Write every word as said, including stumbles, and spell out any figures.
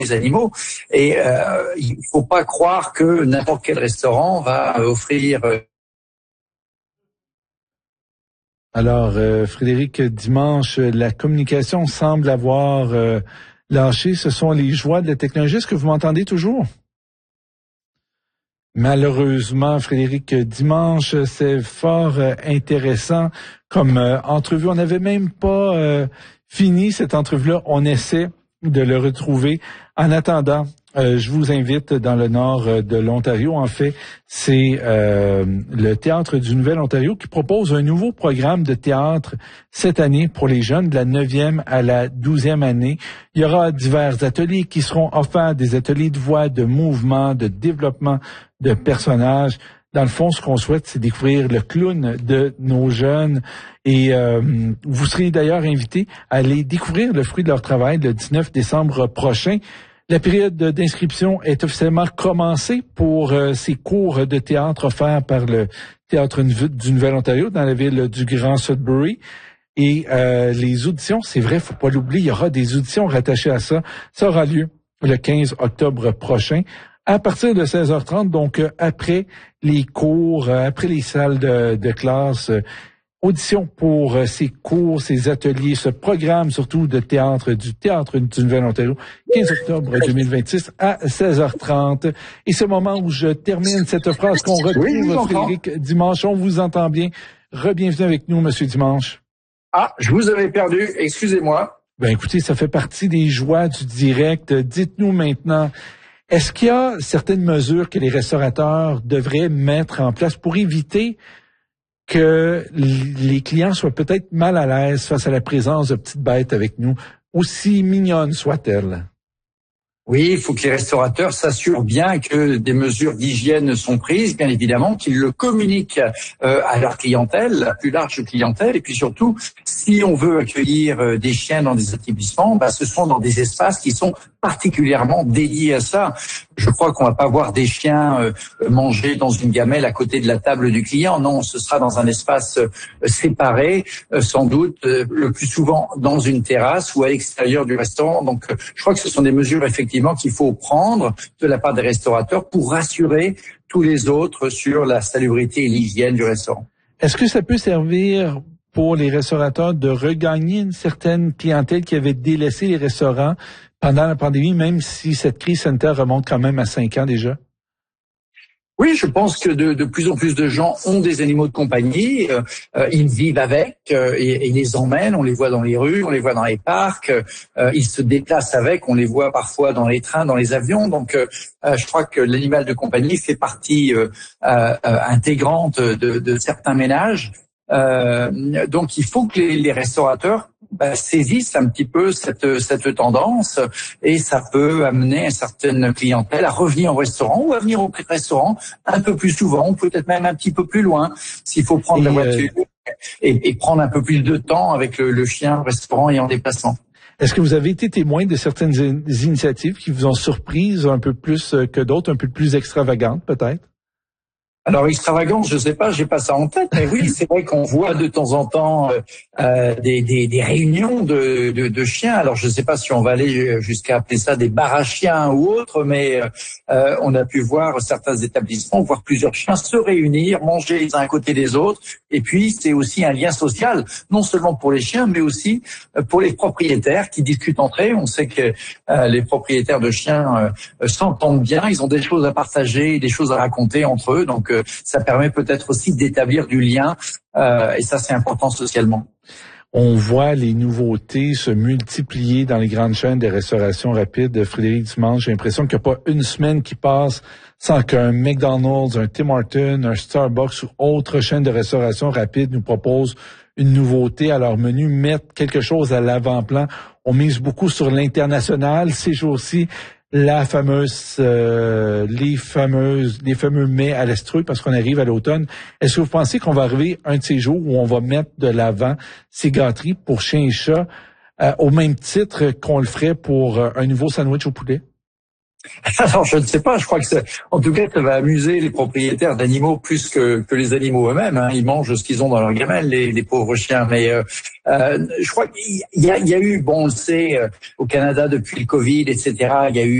les animaux. Et euh, il ne faut pas croire que n'importe quel restaurant va offrir... Euh... Alors, euh, Frédéric, dimanche, la communication semble avoir euh, lâché. Ce sont les joies de la technologie. Est-ce que vous m'entendez toujours? Malheureusement, Frédéric, dimanche, c'est fort euh, intéressant comme euh, entrevue. On n'avait même pas euh, fini cette entrevue-là. On essaie de le retrouver. En attendant, euh, je vous invite dans le nord de l'Ontario. En fait, c'est euh, le Théâtre du Nouvel-Ontario qui propose un nouveau programme de théâtre cette année pour les jeunes de la neuvième à la douzième année. Il y aura divers ateliers qui seront offerts, des ateliers de voix, de mouvement, de développement de personnages. Dans le fond, ce qu'on souhaite, c'est découvrir le clown de nos jeunes. Et euh, vous serez d'ailleurs invités à aller découvrir le fruit de leur travail le dix-neuf décembre prochain. La période d'inscription est officiellement commencée pour euh, ces cours de théâtre offerts par le Théâtre du Nouvel-Ontario dans la ville du Grand Sudbury. Et euh, les auditions, c'est vrai, faut pas l'oublier, il y aura des auditions rattachées à ça. Ça aura lieu le quinze octobre prochain. À partir de seize heures trente, donc euh, après les cours, euh, après les salles de, de classe, euh, audition pour euh, ces cours, ces ateliers, ce programme surtout de théâtre du Théâtre du Nouvel-Ontario, quinze octobre deux mille vingt-six à seize heures trente. Et c'est le moment où je termine cette phrase qu'on retrouve, oui, Frédéric Dimanche. On vous entend bien. Re-bienvenue avec nous, Monsieur Dimanche. Ah, je vous avais perdu, excusez-moi. Ben écoutez, ça fait partie des joies du direct. Dites-nous maintenant, est-ce qu'il y a certaines mesures que les restaurateurs devraient mettre en place pour éviter que les clients soient peut-être mal à l'aise face à la présence de petites bêtes avec nous, aussi mignonnes soient-elles? Oui, il faut que les restaurateurs s'assurent bien que des mesures d'hygiène sont prises, bien évidemment, qu'ils le communiquent euh, à leur clientèle, la plus large clientèle, et puis surtout, si on veut accueillir euh, des chiens dans des établissements, bah, ce sont dans des espaces qui sont particulièrement dédiés à ça. Je crois qu'on va pas voir des chiens euh, manger dans une gamelle à côté de la table du client. Non, ce sera dans un espace euh, séparé, euh, sans doute euh, le plus souvent dans une terrasse ou à l'extérieur du restaurant. Donc, euh, je crois que ce sont des mesures effectivement qu'il faut prendre de la part des restaurateurs pour rassurer tous les autres sur la salubrité et l'hygiène du restaurant. Est-ce que ça peut servir pour les restaurateurs de regagner une certaine clientèle qui avait délaissé les restaurants pendant la pandémie, même si cette crise sanitaire remonte quand même à cinq ans déjà? Oui, je pense que de, de plus en plus de gens ont des animaux de compagnie, euh, euh, ils vivent avec euh, et, et les emmènent, on les voit dans les rues, on les voit dans les parcs, euh, ils se déplacent avec, on les voit parfois dans les trains, dans les avions. Donc, euh, je crois que l'animal de compagnie fait partie euh, euh, intégrante de, de certains ménages. Euh, donc, il faut que les, les restaurateurs bah, saisissent un petit peu cette, cette tendance et ça peut amener une certaine clientèle à revenir au restaurant ou à venir au restaurant un peu plus souvent, peut-être même un petit peu plus loin, s'il faut prendre et la voiture euh... et, et prendre un peu plus de temps avec le, le chien au restaurant et en déplacement. Est-ce que vous avez été témoin de certaines in- initiatives qui vous ont surprise un peu plus que d'autres, un peu plus extravagantes peut-être? Alors extravagance, je sais pas, j'ai pas ça en tête, mais oui, c'est vrai qu'on voit de temps en temps euh, euh, des, des, des réunions de, de, de chiens. Alors je sais pas si on va aller jusqu'à appeler ça des bars à chiens ou autre, mais euh, on a pu voir certains établissements, voir plusieurs chiens se réunir, manger les uns à côté des autres. Et puis c'est aussi un lien social, non seulement pour les chiens, mais aussi pour les propriétaires qui discutent entre eux. On sait que euh, les propriétaires de chiens euh, s'entendent bien, ils ont des choses à partager, des choses à raconter entre eux, donc ça permet peut-être aussi d'établir du lien euh, et ça c'est important socialement. On voit les nouveautés se multiplier dans les grandes chaînes de restauration rapide. Frédéric Dimanche, j'ai l'impression qu'il n'y a pas une semaine qui passe sans qu'un McDonald's, un Tim Hortons, un Starbucks ou autre chaîne de restauration rapide nous propose une nouveauté à leur menu, mettre quelque chose à l'avant-plan. On mise beaucoup sur l'international ces jours-ci. La fameuse, euh, les fameuses, les fameux mets à l'estreuil parce qu'on arrive à l'automne. Est-ce que vous pensez qu'on va arriver un de ces jours où on va mettre de l'avant ces gâteries pour chiens et chats euh, au même titre qu'on le ferait pour euh, un nouveau sandwich au poulet? Alors, je ne sais pas, je crois que ça, en tout cas, ça va amuser les propriétaires d'animaux plus que, que les animaux eux-mêmes. Hein. Ils mangent ce qu'ils ont dans leur gamelle, les, les pauvres chiens. Mais euh, euh, je crois qu'il y a, il y a eu, bon, on le sait, euh, au Canada depuis le Covid, et cetera, il y a eu